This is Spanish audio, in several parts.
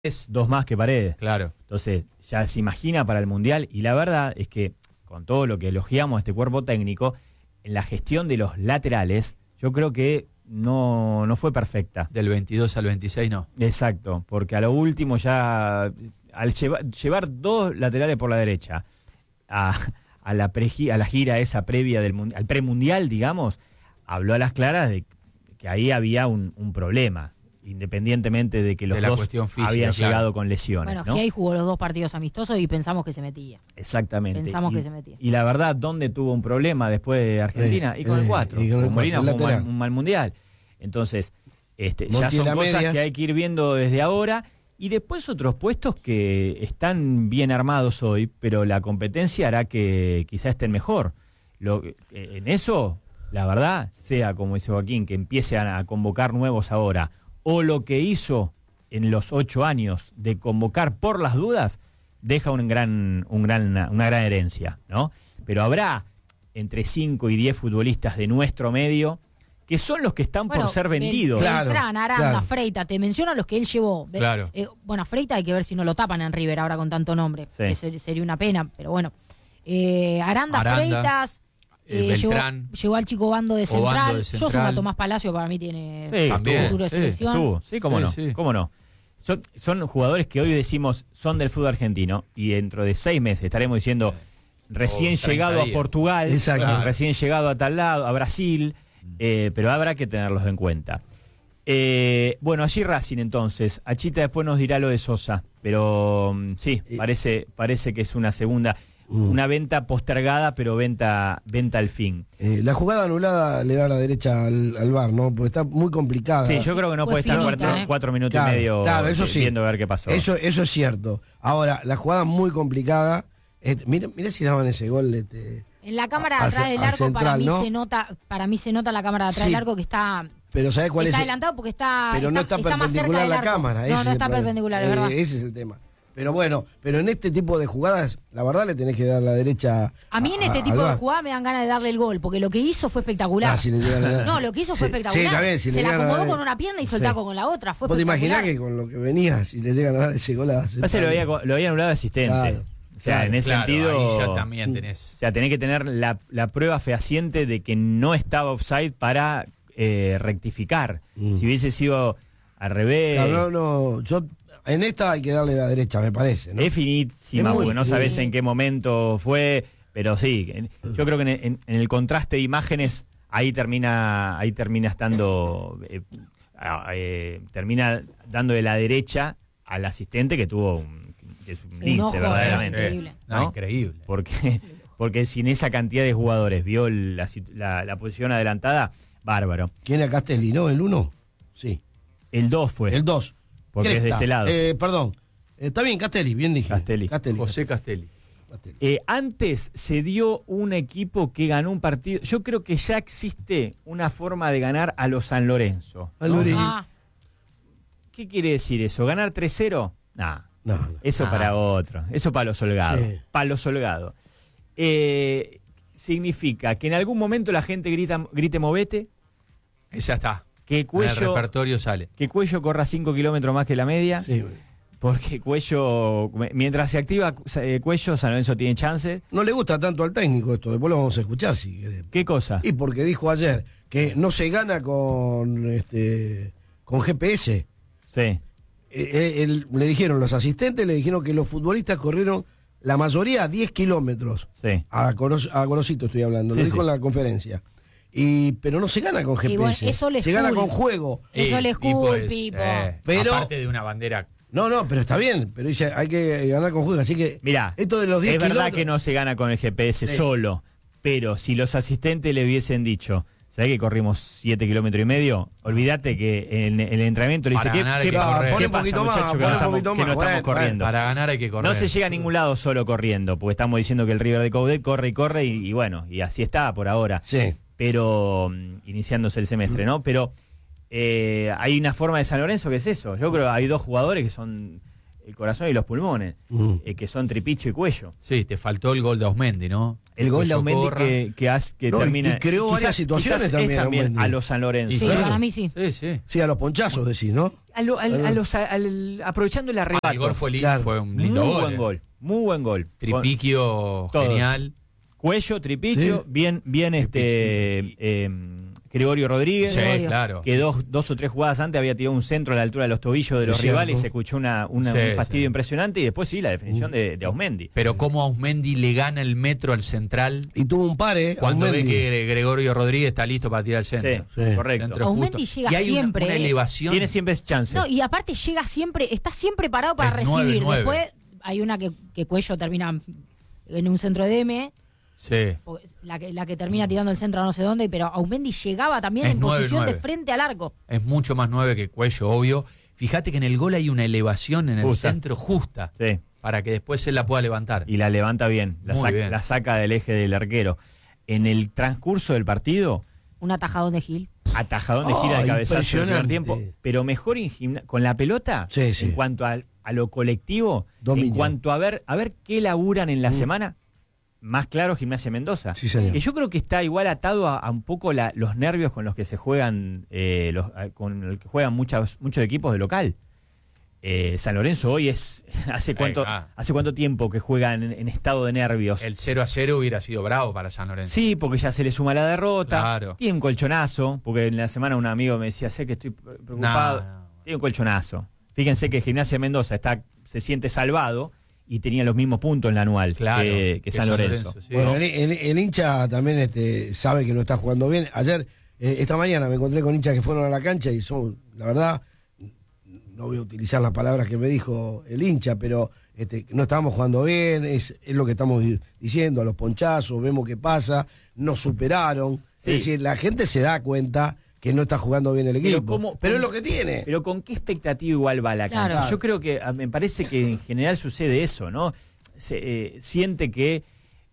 2 más que Paredes. Claro. Entonces, ya se imagina para el Mundial. Y la verdad es que, con todo lo que elogiamos a este cuerpo técnico, en la gestión de los laterales, yo creo que no fue perfecta. Del 22 al 26 no. Exacto, porque a lo último ya, al llevar 2 laterales por la derecha a la gira esa previa al premundial, digamos, habló a las claras de que ahí había un problema, independientemente de que los dos física, habían claro, llegado con lesiones. Bueno, ¿no? Gey jugó los 2 partidos amistosos y pensamos que se metía. Exactamente. Pensamos que se metía. Y la verdad, ¿dónde tuvo un problema después de Argentina? Y con el 4. Con Molina fue un mal mundial. Entonces, ya son cosas que hay que ir viendo desde ahora. Y después otros puestos que están bien armados hoy, pero la competencia hará que quizá estén mejor. En eso, la verdad, sea como dice Joaquín, que empiece a convocar nuevos ahora, o lo que hizo en los 8 años de convocar por las dudas, deja una gran herencia, ¿no? Pero habrá entre 5 y 10 futbolistas de nuestro medio que son los que están por ser vendidos. Beltrán, Aranda, Freita, te menciono los que él llevó. Claro. Bueno, Freita hay que ver si no lo tapan en River ahora con tanto nombre, que sería una pena, pero bueno. Aranda, Freitas, Beltrán. llegó al chico Bando de Central. Yo sumo a Tomás Palacio, para mí tiene futuro de selección. ¿Cómo no? Son jugadores que hoy decimos son del fútbol argentino y dentro de 6 meses estaremos diciendo recién llegado a Portugal, recién llegado a tal lado, a Brasil, pero habrá que tenerlos en cuenta. Bueno, allí Racing entonces. Achita después nos dirá lo de Sosa, pero sí, parece que es una segunda... Una venta postergada, pero venta al fin. La jugada anulada le da a la derecha al VAR, ¿no? Porque está muy complicada. Sí, yo creo que no puede estar 4 minutos y medio eso sí, viendo a ver qué pasó. Eso es cierto. Ahora, la jugada muy complicada. Mira si daban ese gol. En la cámara de atrás del arco, central, para mí se nota la cámara de atrás del arco que está... Pero ¿sabés cuál está es? adelantado porque está no está perpendicular a la cámara. No está perpendicular, es verdad. Ese es el tema. Pero bueno, en este tipo de jugadas, la verdad le tenés que dar la derecha. A mí en este tipo de jugadas me dan ganas de darle el gol, porque lo que hizo fue espectacular. Lo que hizo fue espectacular. Está bien, se la acomodó con una pierna y hizo el taco con la otra. Fue ¿Vos te imaginás que con lo que venía, si le llegan a dar ese gol a lo había anulado asistente. Claro. O sea, en ese sentido. Ahí ya también tenés. O sea, tenés que tener la prueba fehaciente de que no estaba offside para rectificar. Si hubiese sido al revés. Yo. En esta hay que darle la derecha, me parece, ¿no? Es finísima, porque no sabes en qué momento fue, pero sí, yo creo que en el contraste de imágenes ahí termina estando, termina dando de la derecha al asistente que tuvo que es un lince verdaderamente. Increíble. ¿No? Increíble. Porque sin esa cantidad de jugadores vio la posición adelantada, bárbaro. ¿Quién era Castelli, no? ¿El 1? Sí. El 2 fue. El 2. Porque es de este lado. Perdón. Está bien, Castelli, bien dije. Castelli. José Castelli. Antes se dio un equipo que ganó un partido. Yo creo que ya existe una forma de ganar a los San Lorenzo. ¿No? ¿Qué quiere decir eso? ¿Ganar 3-0? No. Eso para otro. Eso para los holgados. Sí. Para los holgados. Significa que en algún momento la gente grite movete. Ya está. Que Cuello, el repertorio sale. Que Cuello corra 5 kilómetros más que la media. Sí, porque Cuello, mientras se activa Cuello, San Lorenzo tiene chance. No le gusta tanto al técnico esto, después lo vamos a escuchar si querés. ¿Qué cosa? Y porque dijo ayer que no se gana con GPS. Sí. Le dijeron, los asistentes le dijeron que los futbolistas corrieron la mayoría 10 kilómetros. Sí. A Gorosito estoy hablando, lo dijo en la conferencia. Pero no se gana con GPS, bueno, se gana con juego. Eso les cool, Pipo. Pero, aparte de una bandera. No, pero está bien, pero dice hay que ganar con juego, así que mirá, esto de los 10 es verdad que no se gana con el GPS solo, pero si los asistentes le hubiesen dicho, ¿sabés que corrimos 7 kilómetros y medio? Olvídate que en el entrenamiento le dice, ¿qué pasa, muchachos, que no estamos corriendo? Para ganar hay que correr. No se llega a ningún lado solo corriendo, porque estamos diciendo que el River de Coudet corre y bueno, y así está por ahora. Sí. Pero iniciándose el semestre, ¿no? Pero hay una forma de San Lorenzo que es eso. Yo creo que hay 2 jugadores que son el corazón y los pulmones, que son Tripicho y Cuello. Sí, te faltó el gol de Ausmendi, ¿no? El gol de Ausmendi que termina... Y creó varias situaciones también a los San Lorenzo. Sí, claro. para mí sí. Sí, a los ponchazos decís, ¿no? Aprovechando el arrebato. El gol fue lindo, fue un lindo gol. Muy buen gol. Tripiquio genial. Cuello, Tripicho, bien Gregorio Rodríguez, claro. que dos o tres jugadas antes había tirado un centro a la altura de los tobillos de los rivales y se escuchó un fastidio impresionante, y después la definición de Ausmendi. Pero cómo Ausmendi le gana el metro al central. Y tuvo un par, cuando Ausmendi. ve que Gregorio Rodríguez está listo para tirar el centro. Sí, correcto. Centro Ausmendi llega y hay siempre. Una elevación. Tiene siempre chance. No, y aparte llega siempre, está siempre parado para recibir. 9-9. Después hay una que Cuello termina en un centro de M. Sí. La que termina tirando el centro a no sé dónde, pero Ausmendi llegaba también en posición de frente al arco. Es mucho más 9 que Cuello, obvio. Fíjate que en el gol hay una elevación en el centro justa, para que después él la pueda levantar. Y la levanta bien, la saca del eje del arquero. En el transcurso del partido... Un atajadón de Gil. Atajadón de Gil al cabezazo en el primer tiempo. Pero mejor con la pelota, en cuanto a lo colectivo, en cuanto a ver qué laburan en la semana... Más claro, Gimnasia Mendoza. Sí, señor. Que yo creo que está igual atado a un poco los nervios con los que se juegan, con el que juegan muchos equipos de local. San Lorenzo hoy ¿hace cuánto tiempo que juegan en estado de nervios? El 0-0 hubiera sido bravo para San Lorenzo. Sí, porque ya se le suma la derrota. Claro. Tiene un colchonazo, porque en la semana un amigo me decía, sé que estoy preocupado. Tiene un colchonazo. Fíjense que Gimnasia Mendoza se siente salvado y tenía los mismos puntos en la anual que San Lorenzo. Sí. Bueno, el hincha también sabe que no está jugando bien. Ayer, esta mañana me encontré con hinchas que fueron a la cancha y son, la verdad, no voy a utilizar las palabras que me dijo el hincha, pero no estábamos jugando bien, es lo que estamos diciendo, a los ponchazos, vemos qué pasa, nos superaron. Sí. Es decir, la gente se da cuenta que no está jugando bien el equipo. Pero es lo que tiene. Pero ¿con qué expectativa igual va a la cancha? Claro. Yo creo que me parece que en general sucede eso, ¿no? Siente que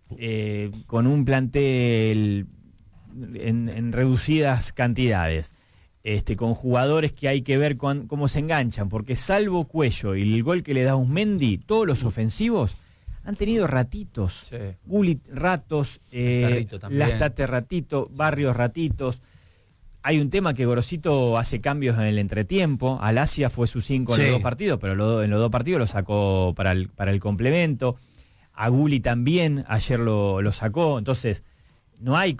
con un plantel en reducidas cantidades, con jugadores que hay que ver cómo se enganchan, porque salvo Cuello y el gol que le da Ausmendi, todos los ofensivos han tenido ratitos. Sí. Gullit ratos, Lastate ratito, Barrios ratitos. Hay un tema que Gorosito hace cambios en el entretiempo. Alasia fue su 5 en los dos partidos, pero en los dos partidos lo sacó para el complemento. A Gullit también ayer lo sacó. Entonces, no hay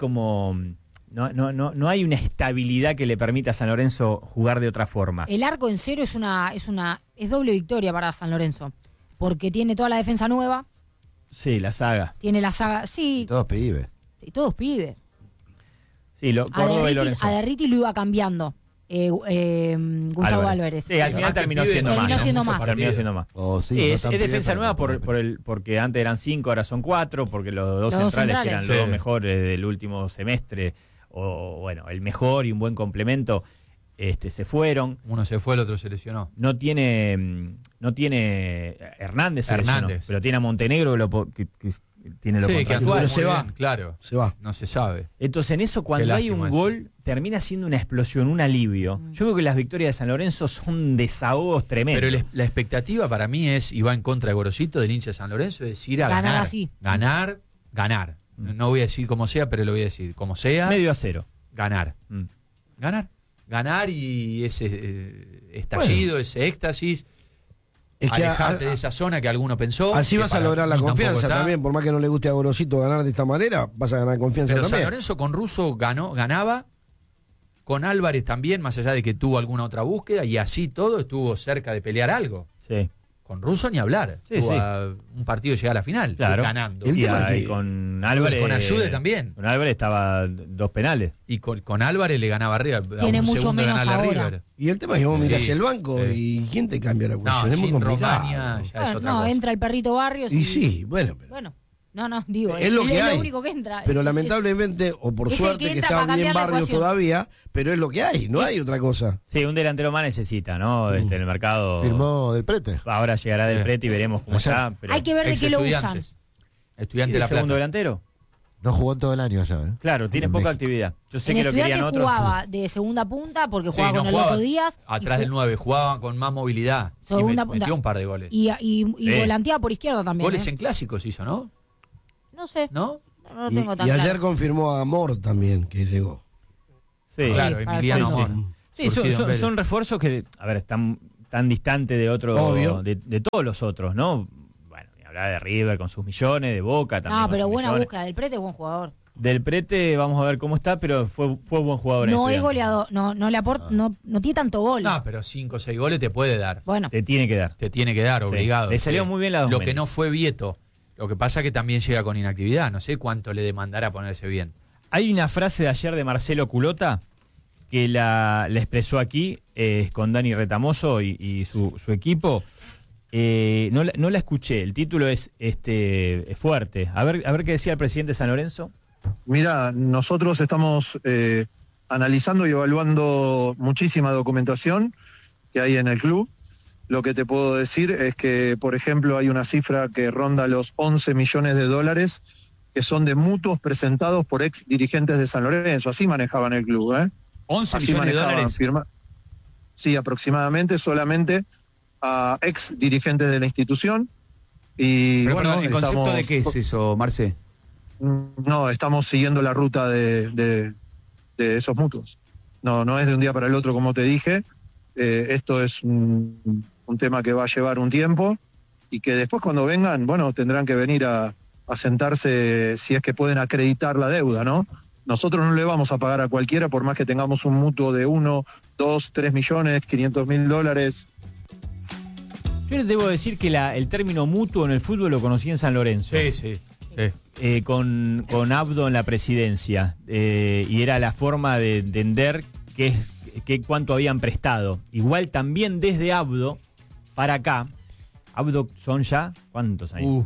no hay una estabilidad que le permita a San Lorenzo jugar de otra forma. El arco en cero es doble victoria para San Lorenzo, porque tiene toda la defensa nueva. Sí, la saga. Tiene la saga, sí. Y todos pibes. Sí, Córdoba y Lorenzo. A Derriti lo iba cambiando Gustavo Álvarez. Sí, al final terminó siendo más. Terminó siendo más. Es defensa nueva porque antes eran 5, ahora son 4, porque los dos centrales que eran los dos mejores del último semestre, o bueno, el mejor y un buen complemento, se fueron. Uno se fue, el otro se lesionó. No tiene Hernández, pero tiene a Montenegro que tiene lo que actúa, pero se va. Claro, se va. No se sabe. Entonces en eso, cuando hay un gol, termina siendo una explosión, un alivio. Yo creo que las victorias de San Lorenzo son desahogos tremendos. Pero la expectativa para mí y va en contra de Gorosito, del hincha de San Lorenzo, es ir a ganar. Así. Ganar. No voy a decir como sea, pero lo voy a decir. Como sea. 0-0. Ganar. Ganar y ese estallido, ese éxtasis. Es que alejarte de esa zona que alguno pensó. Así vas a lograr la confianza también, por más que no le guste a Gorosito ganar de esta manera, vas a ganar confianza también. Pero San Lorenzo con Russo ganaba, con Álvarez también, más allá de que tuvo alguna otra búsqueda, y así todo estuvo cerca de pelear algo. Sí. Con Russo ni hablar. Un partido llega a la final, ganando. Y con Álvarez. Con Ayude también. Con Álvarez estaba 2 penales. Y con Álvarez le ganaba arriba. Tiene mucho menos ahora. River. Y el tema es que vos mirás el banco y ¿quién te cambia la cuestión? Es muy complicado. Romania, ya es otra cosa. Entra el perrito Barrios. Y sí, bueno. Digo, es lo que hay. Lo único que entra. Pero lamentablemente, o por suerte, que está bien Barrios todavía, pero es lo que hay, no hay otra cosa. Sí, un delantero más necesita, ¿no? En el mercado. Firmó Del Prete. Ahora llegará Del Prete y veremos cómo está. Pero hay que ver de qué lo usan. Estudiante de La Plata. ¿Segundo delantero? No jugó en todo el año allá, ¿eh? Claro, tiene poca actividad. Yo sé que lo querían otros. Jugaba de segunda punta porque jugaba con el Loco Díaz. Atrás del 9, jugaba con más movilidad. Segunda punta. Metió un par de goles. Y volanteaba por izquierda también. Goles en clásicos hizo, ¿no? No sé. ¿No? No lo tengo tan claro. Y ayer confirmó a Amor también, que llegó. Sí, claro, Emiliano Amor. Sí, son refuerzos que, a ver, están tan distantes de otro, de todos los otros, ¿no? Hablar de River con sus millones, de Boca también. No, pero buena búsqueda. Del Prete es buen jugador. Del Prete, vamos a ver cómo está, pero fue buen jugador. No es goleador, no le aporta, no tiene tanto gol. No, pero 5 o 6 goles te puede dar. Bueno. Te tiene que dar. Te tiene que dar, obligado. Le salió muy bien la dos. Lo que no fue Vieto. Lo que pasa que también llega con inactividad. No sé cuánto le demandará ponerse bien. Hay una frase de ayer de Marcelo Culota que la expresó aquí con Dani Retamoso y su equipo. No la escuché. El título es fuerte. A ver qué decía el presidente de San Lorenzo. Mira, nosotros estamos analizando y evaluando muchísima documentación que hay en el club. Lo que te puedo decir es que, por ejemplo, hay una cifra que ronda los 11 millones de dólares que son de mutuos presentados por ex dirigentes de San Lorenzo. Así manejaban el club, ¿eh? 11 Así millones de dólares. Sí, aproximadamente, solamente a ex dirigentes de la institución. Y pero, bueno, ¿el concepto de qué es eso, Marce? No, estamos siguiendo la ruta de esos mutuos. No es de un día para el otro, como te dije. Esto es un tema que va a llevar un tiempo y que después cuando vengan, bueno, tendrán que venir a sentarse si es que pueden acreditar la deuda, ¿no? Nosotros no le vamos a pagar a cualquiera por más que tengamos un mutuo de 1, 2, 3 millones, 500.000 dólares. Yo les debo decir que el término mutuo en el fútbol lo conocí en San Lorenzo. Sí. Con Abdo en la presidencia. Y era la forma de entender cuánto habían prestado. Igual también desde Abdo para acá. Abdo son ya, ¿cuántos años?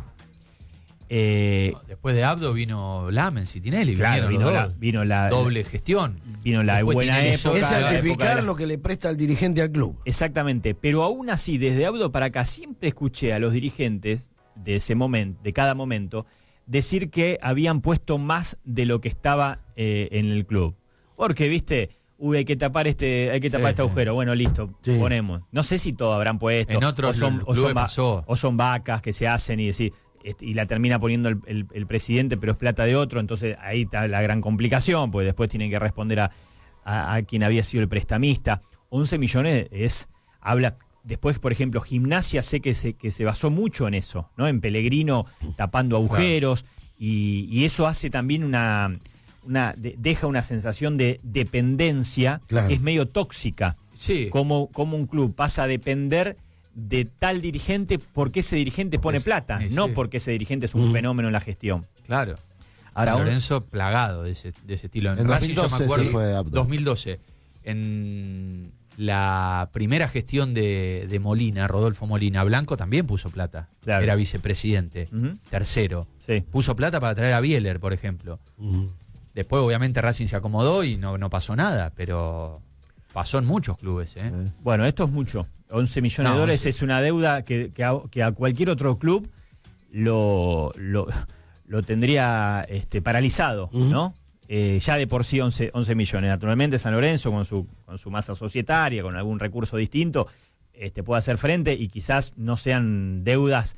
Después de Abdo vino Lamens y Tinelli. Claro, vino la doble gestión. Vino la después buena época. Es certificar lo que le presta el dirigente al club. Exactamente. Pero aún así, desde Abdo para acá, siempre escuché a los dirigentes de ese momento, de cada momento, decir que habían puesto más de lo que estaba en el club. Porque, viste, hay que tapar este agujero. Bueno, listo, ponemos. No sé si todos habrán puesto. En otros o son vacas que se hacen y decir, y la termina poniendo el presidente, pero es plata de otro. Entonces ahí está la gran complicación, porque después tienen que responder a quien había sido el prestamista. 11 millones habla. Después, por ejemplo, Gimnasia sé que se basó mucho en eso, ¿no? En Pellegrino tapando agujeros, claro. Y eso hace también deja una sensación de dependencia, claro. Que es medio tóxica. Sí. Como un club pasa a depender de tal dirigente porque ese dirigente pone plata, no porque ese dirigente es un fenómeno en la gestión. Claro. Ahora Lorenzo plagado de ese estilo. En 2012 yo me acuerdo, fue 2012. En la primera gestión de Molina, Rodolfo Molina, Blanco también puso plata. Claro. Era vicepresidente, tercero. Sí. Puso plata para traer a Bieler, por ejemplo. Después, obviamente, Racing se acomodó y no pasó nada, pero pasó en muchos clubes. Bueno, esto es mucho. 11 millones de dólares es una deuda que a cualquier otro club lo tendría paralizado, ¿no? Ya de por sí 11 millones. Naturalmente San Lorenzo con su masa societaria, con algún recurso distinto, puede hacer frente y quizás no sean deudas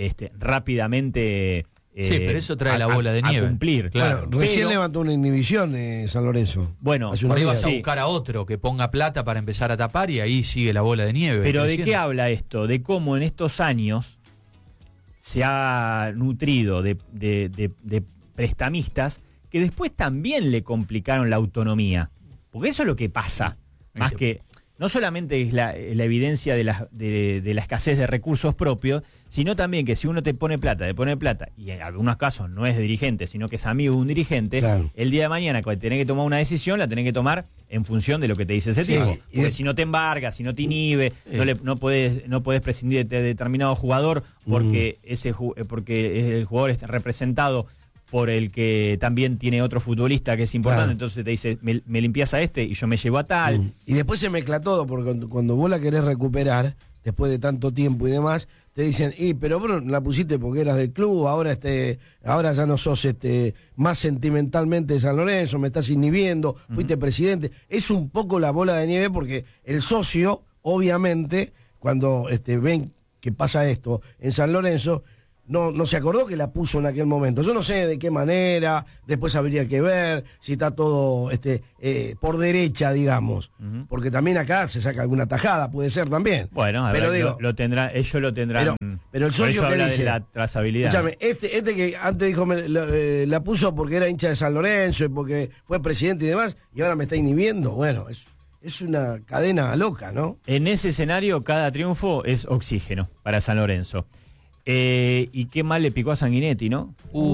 rápidamente sí, pero eso trae la bola de nieve. A cumplir. Claro. Bueno, recién levantó una inhibición San Lorenzo. Bueno, por ahí vas a buscar a otro que ponga plata para empezar a tapar y ahí sigue la bola de nieve. Pero creciendo. ¿De qué habla esto? De cómo en estos años se ha nutrido de prestamistas que después también le complicaron la autonomía. Porque eso es lo que pasa. Más que no solamente es la evidencia de la escasez de recursos propios, sino también que si uno te pone plata, y en algunos casos no es dirigente, sino que es amigo de un dirigente, claro. El día de mañana cuando tenés que tomar una decisión, la tenés que tomar en función de lo que te dice ese tipo. Porque si no te embargas, si no te inhibe, no podés prescindir de determinado jugador porque el jugador está representado por el que también tiene otro futbolista que es importante, claro. Entonces te dice, me limpias a y yo me llevo a tal. Y después se mezcla todo, porque cuando vos la querés recuperar, después de tanto tiempo y demás, te dicen, pero bro, la pusiste porque eras del club, ahora ya no sos más sentimentalmente de San Lorenzo, me estás inhibiendo, fuiste presidente. Es un poco la bola de nieve porque el socio, obviamente, cuando ven que pasa esto en San Lorenzo, no se acordó que la puso en aquel momento. Yo no sé de qué manera, después habría que ver si está todo por derecha, digamos. Porque también acá se saca alguna tajada, puede ser también. Bueno, pero digo, ellos lo tendrán. Pero el socio que dice, de la trazabilidad. Escúchame, este que antes dijo la puso porque era hincha de San Lorenzo y porque fue presidente y demás, y ahora me está inhibiendo. Bueno, es una cadena loca, ¿no? En ese escenario, cada triunfo es oxígeno para San Lorenzo. Y qué mal le picó a Sanguinetti, ¿no?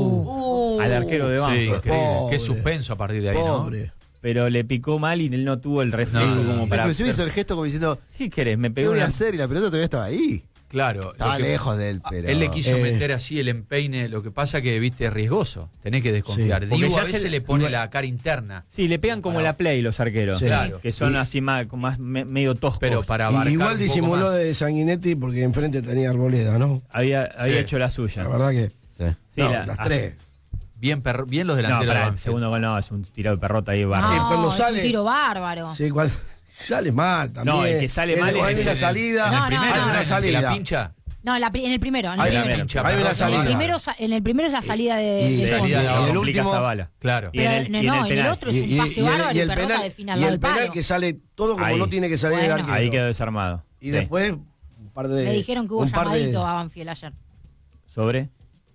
Al arquero de Banfield. Sí, increíble. Qué suspenso a partir de ahí, pobre. ¿no? Pero le picó mal y él no tuvo el reflejo como para... Inclusive hizo el gesto como diciendo... Si querés, me ¿Qué pegó voy a hacer? Y la pelota todavía estaba ahí. Claro. Estaba lejos de él, pero... Él le quiso meter así el empeine, lo que pasa que, viste, es riesgoso. Tenés que desconfiar. Sí, Digo, a veces se le pone la cara interna. Sí, le pegan como la play los arqueros. Sí. Claro. Que son así más medio toscos. Pero para abarcar igual disimuló de Sanguinetti porque enfrente tenía Arboleda, ¿no? Había hecho la suya. La verdad que... Sí, las tres. Bien los delanteros. No, el segundo gol no, es un tiro de perrota ahí bárbaro. Sí, cuando sale... Es un tiro bárbaro. Sí, cuando sale mal también. No, el que sale mal es en la salida. En el primero, hay una salida. La pincha. No, en el primero. Hay una salida. En el primero es la salida de y el último Zavala. Claro. Pero en el otro es un pase bárbaro y Perrota define al lado del palo. Y el penal que sale todo como no tiene que salir el arquero. Ahí quedó desarmado. Y después un par de... Me dijeron que hubo llamadito a Banfield ayer. ¿Sobre?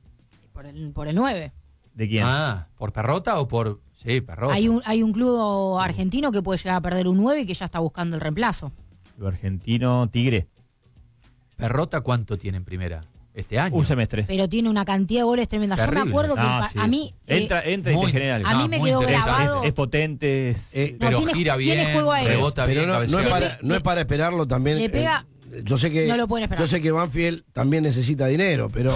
Por el 9. ¿De quién? ¿Por Perrota o por...? Sí, Perrota. Hay un club argentino que puede llegar a perder un 9 y que ya está buscando el reemplazo. Lo argentino Tigre. ¿Perrota cuánto tiene en primera? Este año. Un semestre. Pero tiene una cantidad de goles tremenda. Yo me acuerdo que a mí... Entra y te genera. A mí me quedó grabado... Es potente, pero gira bien, rebota bien, no es para esperarlo también. Le pega... Yo sé que, no lo pueden esperar. Yo sé que Banfield también necesita dinero, pero...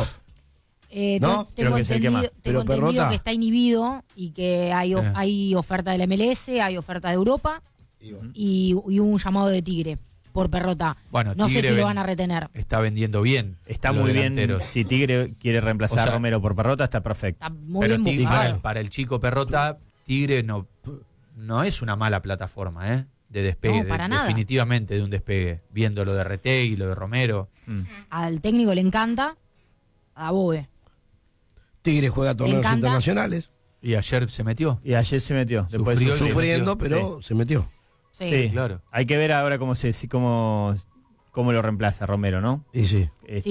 ¿no? Tengo entendido que está inhibido y que hay oferta del MLS, hay oferta de Europa y un llamado de Tigre por Perrota. Bueno, no Tigre sé si lo van a retener. Está vendiendo bien. Está muy bien. Si Tigre quiere reemplazar a Romero por Perrota, está perfecto. Está muy pero bien Tigre, para el chico Perrota, Tigre no es una mala plataforma, de despegue, definitivamente de un despegue, viendo lo de Retegui, lo de Romero. Al técnico le encanta, a Bobe. Tigre juega torneos internacionales. Y ayer se metió. Después sufriendo, pero se metió. Sí, claro. Hay que ver ahora cómo lo reemplaza Romero, ¿no? Y sí.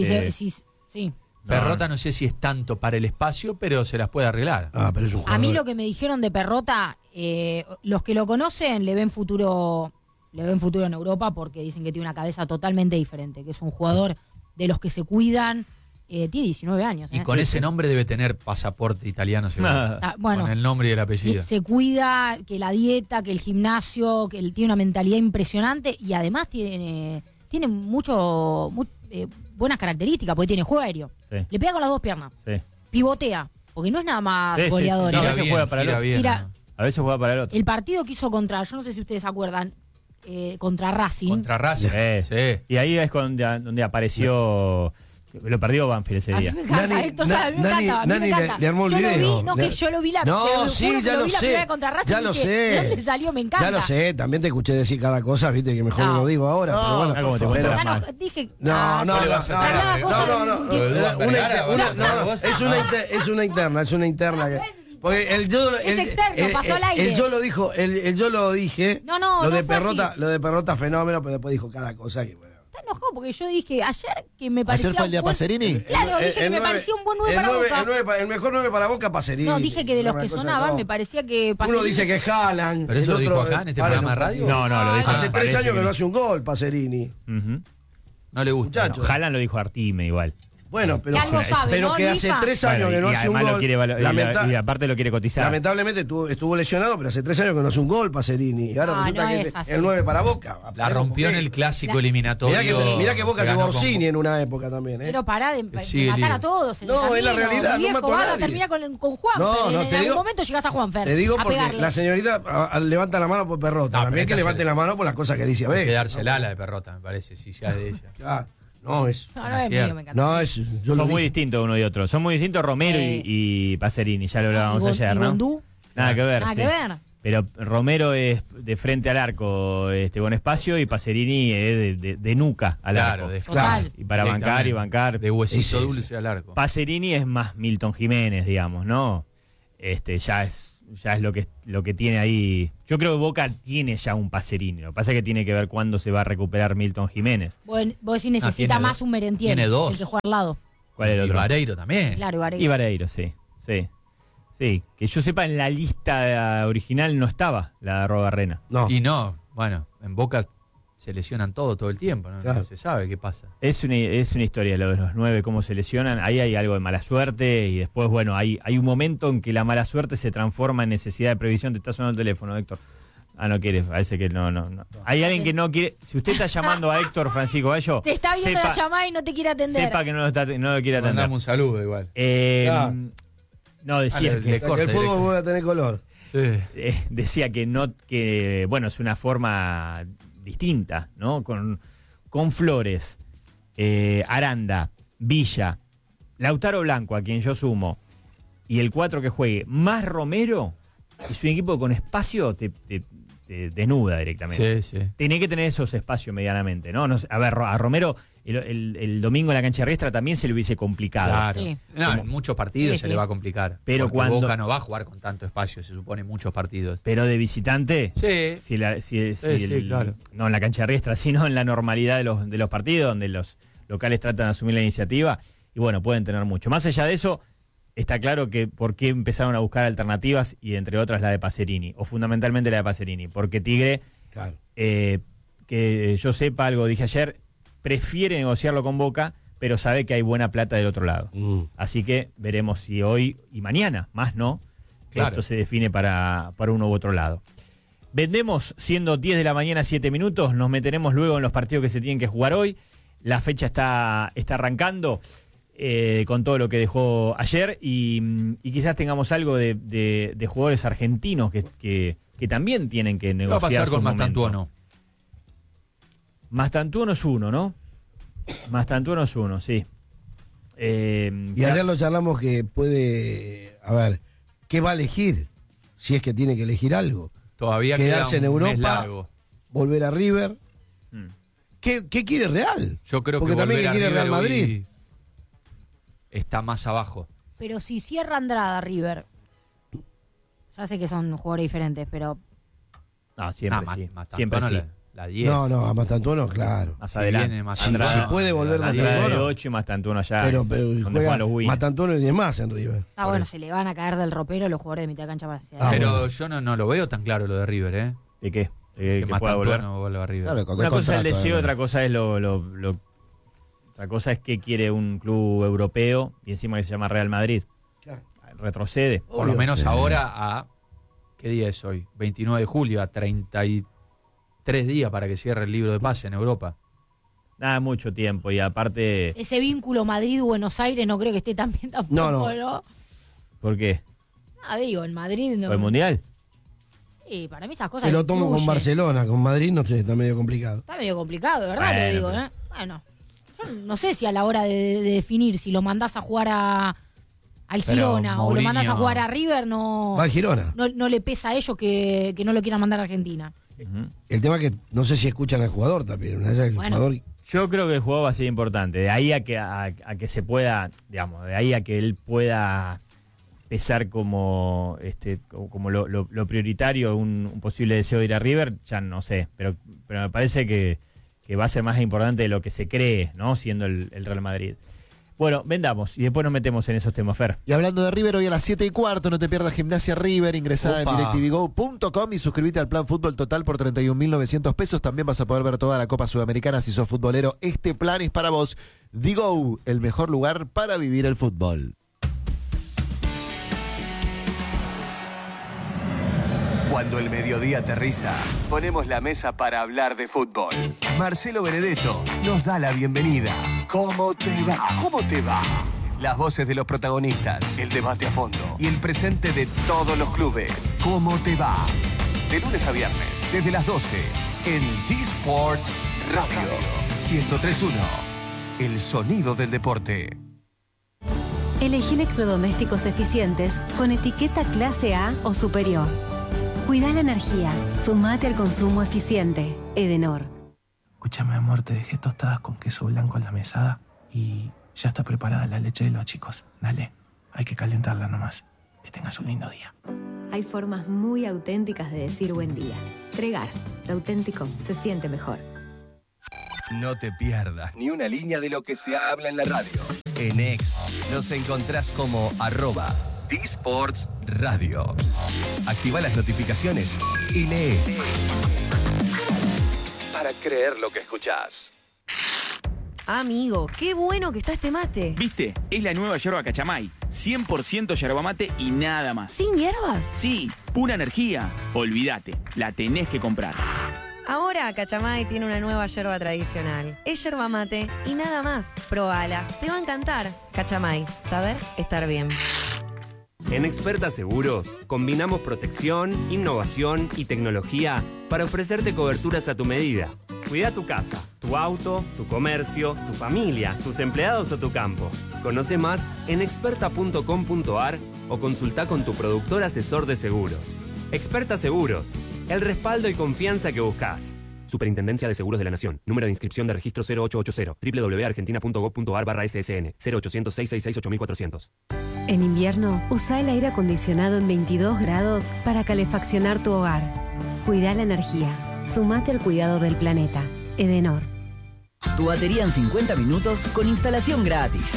Sí. Perrota no sé si es tanto para el espacio, pero se las puede arreglar. Pero es un jugador. A mí lo que me dijeron de Perrota, los que lo conocen le ven futuro en Europa porque dicen que tiene una cabeza totalmente diferente, que es un jugador de los que se cuidan. Tiene 19 años. Y con ese nombre debe tener pasaporte italiano, seguro. Bueno, con el nombre y el apellido. Se cuida, que la dieta, que el gimnasio, que él tiene una mentalidad impresionante y además tiene buenas características, porque tiene juego aéreo. Sí. Le pega con las dos piernas. Sí. Pivotea, porque no es nada más goleador. Sí. A veces juega para el otro. A veces juega para el otro. El partido que hizo yo no sé si ustedes se acuerdan, contra Racing. Contra Racing, sí. Y ahí es donde apareció... Lo perdió Banfield ese día. A mí me encanta, me encanta. Le armó el video. Yo lo vi la primera contra Racing. Ya lo sé. ¿De dónde salió? Me encanta. Ya lo sé, también te escuché decir cada cosa, viste, que mejor no lo digo ahora. Pero bueno, dije. No. Es una interna. Porque es externo, pasó al aire. Yo lo dije. Lo de Perrota fenómeno, pero después dijo cada cosa que bueno. Está enojado porque yo dije ayer que me parecía... ¿Ayer fue el día Pacerini? Claro, dije que me parecía un buen 9 para Boca. El mejor 9 para Boca, Pacerini. No, dije que de los que sonaban me parecía que Pacerini... Uno dice que Haaland. ¿Pero eso lo dijo acá en este programa de radio? No, lo dijo. Hace 3 años que no hace un gol, Pacerini. No le gusta. Haaland lo dijo Artime igual. Bueno, pero, sabe, ¿no, que hace 3 años que no hace un gol. Y aparte lo quiere cotizar. Lamentablemente estuvo lesionado, pero hace 3 años que no hace un gol Pacerini. Y ahora resulta que es el 9 para Boca. La rompió en el clásico eliminatorio. Mirá que Boca llevó a Orsini en una época también. Pero pará de matar a todos. No, es la realidad. No mató a nadie. Termina con Juanfer. En algún momento llegás a Juanfer. Te digo porque la señorita levanta la mano por Perrota. También que levante la mano por las cosas que dice a veces. Quedársela la de Perrota, me parece, si ya es de ella. Claro. No, es mío, me encanta. Son muy distintos uno y otro. Son muy distintos Romero y Pacerini, ya lo hablábamos ayer, ¿no? Nada que ver. Pero Romero es de frente al arco, con espacio, y Pacerini es de nuca al arco. Claro. Y para bancar. De huesito dulce al arco. Pacerini es más Milton Jiménez, digamos, ¿no? Ya es lo que tiene ahí. Yo creo que Boca tiene ya un Pacerini. Lo que pasa es que tiene que ver cuándo se va a recuperar Milton Jiménez. Vos sí necesita más un Merentiel. Tiene 2. El que juega al lado. ¿Cuál es el otro? Y Vareiro también. Claro, Y Vareiro, sí. Sí, que yo sepa, en la lista original no estaba la de Robarrena. No. Y no, bueno, en Boca se lesionan todo el tiempo, ¿no? Claro. No se sabe qué pasa. Es una historia lo de los 9, cómo se lesionan. Ahí hay algo de mala suerte y después, bueno, hay un momento en que la mala suerte se transforma en necesidad de previsión. Te está sonando el teléfono, Héctor. No quiere, parece que no. Hay alguien que no quiere. Si usted está llamando a Héctor Francisco Gallo, te está viendo la llamada y no te quiere atender. Sepa que no lo quiere atender. Mandame un saludo igual. No, decía que el fútbol vuelve a tener color. Sí. Decía que bueno, es una forma distinta, ¿no? Con Flores, Aranda, Villa, Lautaro Blanco, a quien yo sumo, y el 4 que juegue, más Romero, es un equipo con espacio, te desnuda directamente. Sí. Tiene que tener esos espacios medianamente, ¿no? A ver, a Romero el domingo en la cancha Riestra también se le hubiese complicado. Claro. Sí. En muchos partidos se le va a complicar. Pero cuando Boca no va a jugar con tanto espacio, se supone, en muchos partidos. Pero de visitante, sí. Claro. No en la cancha Riestra, sino en la normalidad de los partidos, donde los locales tratan de asumir la iniciativa, y bueno, pueden tener mucho. Más allá de eso, está claro que por qué empezaron a buscar alternativas, y entre otras la de Pacerini, o fundamentalmente la de Pacerini, porque Tigre, claro, que yo sepa, algo dije ayer, prefiere negociarlo con Boca, pero sabe que hay buena plata del otro lado. Así que veremos si hoy y mañana, más no, claro, esto se define para uno u otro lado. Vendemos, siendo 10 de la mañana, 7 minutos, nos meteremos luego en los partidos que se tienen que jugar hoy. La fecha está arrancando. Con todo lo que dejó ayer, y quizás tengamos algo de jugadores argentinos que también tienen que negociar. ¿Qué va a pasar con Mastantuono? Mastantuono es uno, ¿no? Mastantuono es uno, sí. Y ayer lo charlamos que puede, a ver, ¿qué va a elegir? Si es que tiene que elegir algo. Todavía quedarse en Europa, volver a River. ¿Qué quiere Real? Yo creo porque que también quiere Real Madrid. Está más abajo. Pero si cierra Andrada River, ya sé que son jugadores diferentes, pero... No, siempre sí. Siempre sí. La 10. No, a Mastantuono, claro. Más adelante. Si puede volver Mastantuono. La 8 y Mastantuono allá. Pero juega Mastantuono y 10 más en River. Bueno, se le van a caer del ropero los jugadores de mitad de cancha. Pero yo no lo veo tan claro lo de River, ¿eh? ¿De qué? Que Mastantuono vuelve a River. Claro, una cosa es el deseo, otra cosa es otra cosa es que quiere un club europeo, y encima que se llama Real Madrid. Claro. Retrocede. Por lo menos ahora a... ¿Qué día es hoy? 29 de julio, a 33 días para que cierre el libro de pase en Europa. Nada, mucho tiempo, y aparte... Ese vínculo Madrid-Buenos Aires no creo que esté tan bien tampoco, ¿no? ¿Por qué? Digo, en Madrid no... ¿Por el Mundial? Sí, para mí esas cosas... Se lo tomo con Barcelona, con Madrid no sé, está medio complicado. Está medio complicado, ¿verdad? Bueno, te digo, ¿eh? Bueno... No sé si a la hora de definir si lo mandás a jugar al Girona Mourinho, o lo mandás a jugar a River, no, va al Girona. No le pesa a ellos que no lo quieran mandar a Argentina. El tema es que no sé si escuchan al jugador también. Yo creo que el jugador va a ser importante. De ahí a que se pueda, digamos, de ahí a que él pueda pesar como lo prioritario un posible deseo de ir a River, ya no sé. Pero me parece que va a ser más importante de lo que se cree, ¿no? Siendo el Real Madrid. Bueno, vendamos y después nos metemos en esos temas, Fer. Y hablando de River, hoy a las 7:15, no te pierdas Gimnasia River, ingresá en DirecTVGo.com y suscríbete al plan Fútbol Total por 31.900 pesos. También vas a poder ver toda la Copa Sudamericana si sos futbolero. Este plan es para vos. Digo, el mejor lugar para vivir el fútbol. Cuando el mediodía aterriza, ponemos la mesa para hablar de fútbol. Marcelo Benedetto nos da la bienvenida. ¿Cómo te va? ¿Cómo te va? Las voces de los protagonistas, el debate a fondo y el presente de todos los clubes. ¿Cómo te va? De lunes a viernes, desde las 12, en D-Sports Radio 103.1. El sonido del deporte. Elegí electrodomésticos eficientes con etiqueta clase A o superior. Cuida la energía. Sumate al consumo eficiente. Edenor. Escúchame, amor, te dejé tostadas con queso blanco en la mesada y ya está preparada la leche de los chicos. Dale, hay que calentarla nomás. Que tengas un lindo día. Hay formas muy auténticas de decir buen día. Tregar, lo auténtico se siente mejor. No te pierdas ni una línea de lo que se habla en la radio. En X nos encontrás como @D-Sports Radio. Activa las notificaciones y lee. Para creer lo que escuchás. Amigo, qué bueno que está este mate. ¿Viste? Es la nueva yerba Cachamay. 100% yerba mate y nada más. ¿Sin hierbas? Sí, pura energía. Olvídate, la tenés que comprar. Ahora Cachamay tiene una nueva yerba tradicional. Es yerba mate y nada más. Probala, te va a encantar. Cachamay, saber estar bien. En Experta Seguros, combinamos protección, innovación y tecnología para ofrecerte coberturas a tu medida. Cuida tu casa, tu auto, tu comercio, tu familia, tus empleados o tu campo. Conoce más en experta.com.ar o consulta con tu productor asesor de seguros. Experta Seguros, el respaldo y confianza que buscas. Superintendencia de Seguros de la Nación. Número de inscripción de registro 0880. www.argentina.gov.ar/ssn 0800 666 8400. En invierno, usa el aire acondicionado en 22 grados para calefaccionar tu hogar. Cuida la energía. Sumate al cuidado del planeta. Edenor. Tu batería en 50 minutos con instalación gratis.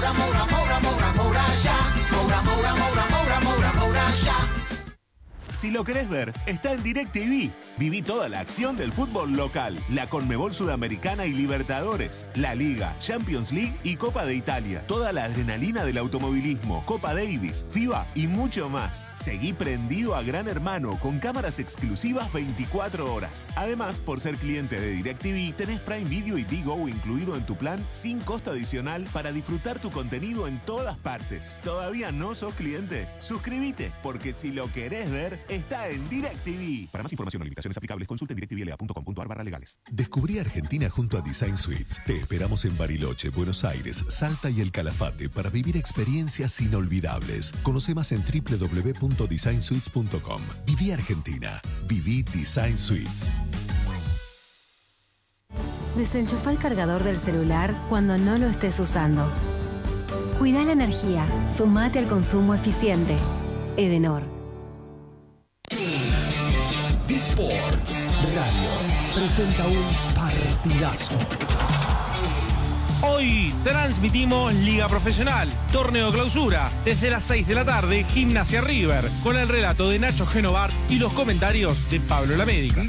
Si lo querés ver, está en DirecTV. Viví toda la acción del fútbol local, la Conmebol Sudamericana y Libertadores, la Liga, Champions League y Copa de Italia. Toda la adrenalina del automovilismo, Copa Davis, FIBA y mucho más. Seguí prendido a Gran Hermano con cámaras exclusivas 24 horas. Además, por ser cliente de DirecTV, tenés Prime Video y Digo incluido en tu plan sin costo adicional para disfrutar tu contenido en todas partes. ¿Todavía no sos cliente? Suscríbete, porque si lo querés ver, está en DirecTV. Para más información o limitaciones aplicables, consulte en directvla.com.ar/legales. Descubrí Argentina junto a Design Suites. Te esperamos en Bariloche, Buenos Aires, Salta y El Calafate para vivir experiencias inolvidables. Conoce más en www.designsuites.com. Viví Argentina. Viví Design Suites. Desenchufa el cargador del celular cuando no lo estés usando. Cuida la energía. Sumate al consumo eficiente. Edenor. D-Sports Radio presenta un partidazo. Hoy transmitimos Liga Profesional, torneo clausura, desde las 6 de la tarde, Gimnasia River, con el relato de Nacho Genovar y los comentarios de Pablo Lamérica.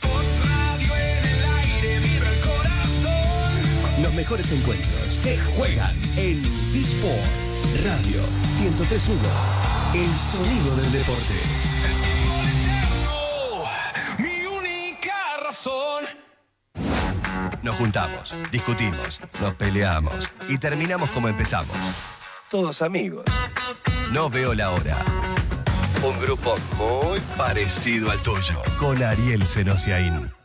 Los mejores encuentros se juegan en D-Sports Radio 103.1. El sonido del deporte. Nos juntamos, discutimos, nos peleamos y terminamos como empezamos. Todos amigos. No veo la hora. Un grupo muy parecido al tuyo, con Ariel Senosiaín.